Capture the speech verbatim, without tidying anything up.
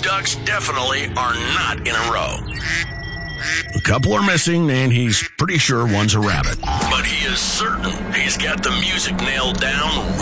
ducks definitely are not in a row. A couple are missing, and he's pretty sure one's a rabbit. But he is certain he's got the music nailed down